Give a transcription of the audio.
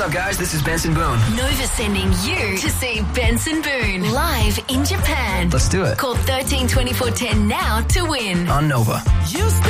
up, guys? This is Benson Boone. Nova sending you to see Benson Boone live in Japan. Let's do it. Call 13 24 10 now to win. On Nova.